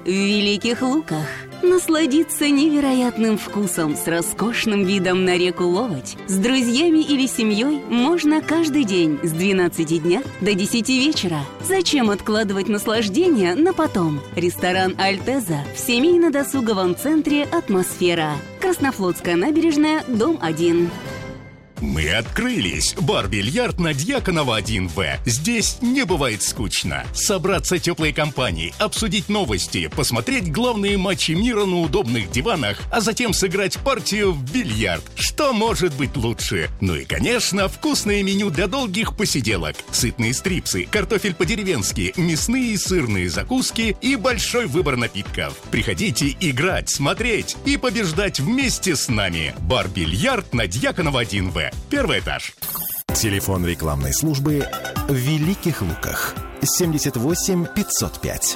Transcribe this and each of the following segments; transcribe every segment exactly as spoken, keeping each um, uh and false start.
В Великих Луках насладиться невероятным вкусом с роскошным видом на реку Ловоть с друзьями или семьей можно каждый день с двенадцати дня до десяти вечера. Зачем откладывать наслаждение на потом? Ресторан «Альтеза» в семейно-досуговом центре «Атмосфера». Краснофлотская набережная, дом один. Мы открылись. Бар-бильярд на Дьяконова один В. Здесь не бывает скучно. Собраться теплой компанией, обсудить новости, посмотреть главные матчи мира на удобных диванах, а затем сыграть партию в бильярд. Что может быть лучше? Ну и, конечно, вкусное меню для долгих посиделок. Сытные стрипсы, картофель по-деревенски, мясные и сырные закуски и большой выбор напитков. Приходите играть, смотреть и побеждать вместе с нами. Бар-бильярд на Дьяконова один В. Первый этаж. Телефон рекламной службы в Великих Луках. семьдесят восемь пятьсот пять.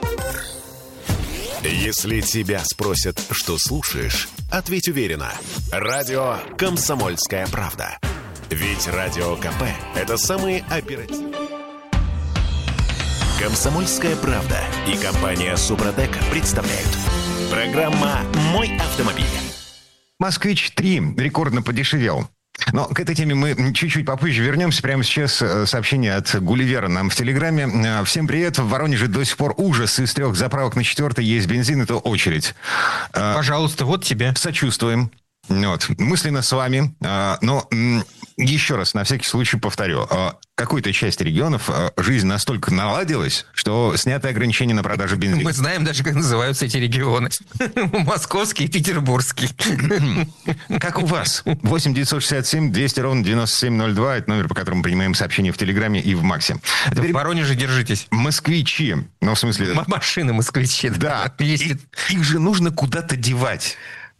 Если тебя спросят, что слушаешь, ответь уверенно. Радио «Комсомольская правда». Ведь Радио КП – это самые оперативные... «Комсомольская правда» и компания «Супротек» представляют. Программа «Мой автомобиль». «Москвич три» рекордно подешевел. Но к этой теме мы чуть-чуть попозже вернемся. Прямо сейчас сообщение от Гулливера нам в Телеграме. Всем привет. В Воронеже до сих пор ужас. Из трех заправок на четвертой есть бензин, это очередь. Пожалуйста, вот тебе. Сочувствуем. Вот. Мысленно с вами. Но еще раз, на всякий случай повторю. В какой-то части регионов жизнь настолько наладилась, что сняты ограничения на продажу бензина. Мы знаем даже, как называются эти регионы. Московский и петербургский. Как у вас? восемь девятьсот шестьдесят семь двести ровно девяносто семь ноль два. Это номер, по которому принимаем сообщения в Телеграме и в Максе. Теперь... В Воронеже держитесь. Москвичи. Ну, в смысле... М- машины москвичи. Да. Если... И, их же нужно куда-то девать.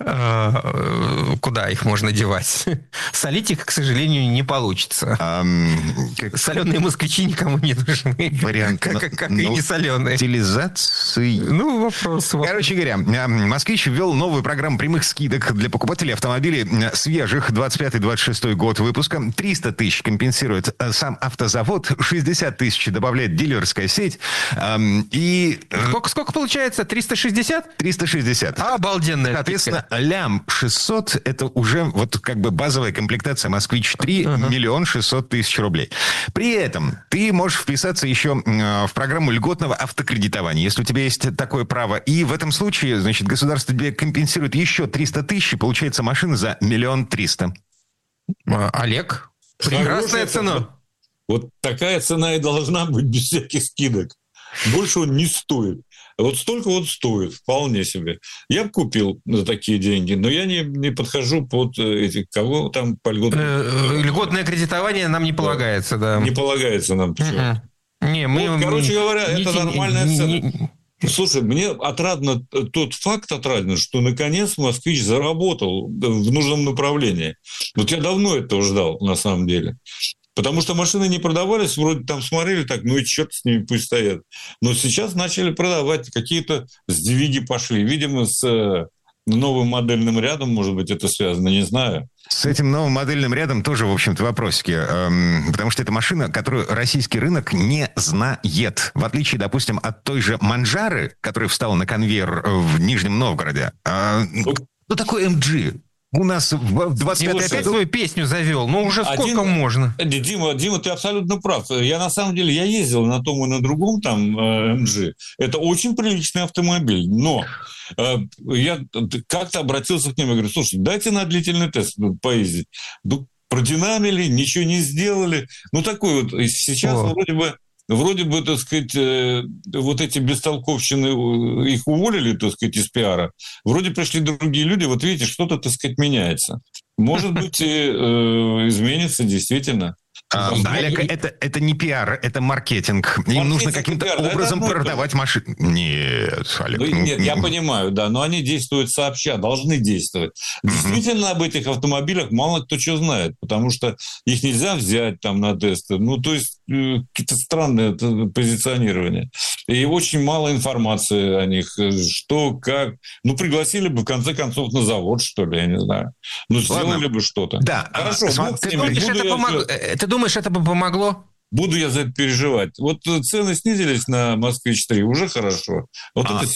Куда их можно девать? Солить их, к сожалению, не получится. А, как... Соленые москвичи никому не нужны. Вариант. Как, как, как ну, и не соленые. Утилизации. Ну, вопрос. Короче говоря, «Москвич» ввел новую программу прямых скидок для покупателей автомобилей свежих. двадцать пятый двадцать шестой год выпуска. триста тысяч компенсирует сам автозавод. шестьдесят тысяч добавляет дилерская сеть. И... Сколько, сколько получается? триста шестьдесят? триста шестьдесят. Обалденная. Соответственно, лям шестьсот – это уже вот как бы базовая комплектация «Москвич три», uh-huh. миллион шестьсот тысяч рублей. При этом ты можешь вписаться еще в программу льготного автокредитования, если у тебя есть такое право. И в этом случае, значит, государство тебе компенсирует еще триста тысяч, и получается машина за миллион триста. Олег, прекрасная цена. Вот такая цена и должна быть без всяких скидок. Больше он не стоит. Вот столько вот стоит, вполне себе. Я бы купил за такие деньги, но я не, не подхожу под эти, кого там по льготному... Льготное кредитование нам не полагается, да. Не полагается нам. Uh-huh. Не, мы... Вот, короче говоря, не, это не, нормальная не, цена. Не... Слушай, мне отрадно, тот факт отраден, что наконец «Москвич» заработал в нужном направлении. Вот я давно этого ждал, на самом деле. Потому что машины не продавались, вроде там смотрели так, ну и черт с ними, пусть стоят. Но сейчас начали продавать, какие-то сдвиги пошли. Видимо, с новым модельным рядом, может быть, это связано, не знаю. С этим новым модельным рядом тоже, в общем-то, вопросики. Эм, потому что это машина, которую российский рынок не знает. В отличие, допустим, от той же «Манжары», которая встала на конвейер в Нижнем Новгороде. Э, ну, такой эм джи. У нас в двадцать пятый опять свою песню завел. Ну, уже сколько Один, можно? Дима, Дима, ты абсолютно прав. Я, на самом деле, я ездил на том и на другом там эм джи. Это очень приличный автомобиль. Но э, я как-то обратился к ним и говорю, слушай, дайте на длительный тест поездить. Ну, продинамили, ничего не сделали. Ну, такой вот. Сейчас О. вроде бы... Вроде бы, так сказать, вот эти бестолковщины, их уволили, так сказать, из пиара. Вроде пришли другие люди, вот видите, что-то, так сказать, меняется. Может быть, и э, изменится действительно. А, Олег, это, это не пиар, это маркетинг. Им маркетинг нужно каким-то пиар, образом да, продавать машины. Нет, Олег. Ну, нет, я понимаю, да, но они действуют сообща, должны действовать. Действительно, об этих автомобилях мало кто что знает, потому что их нельзя взять там на тесты. Ну, то есть, э, какие-то странные позиционирования. И очень мало информации о них. Что, как. Ну, пригласили бы, в конце концов, на завод, что ли, я не знаю. Ну, сделали Ладно. бы что-то. Да. Хорошо. А, ты, думаешь, это помог... ты думаешь, это бы помогло? Буду я за это переживать. Вот цены снизились на «Москвич три, уже хорошо. Вот а. это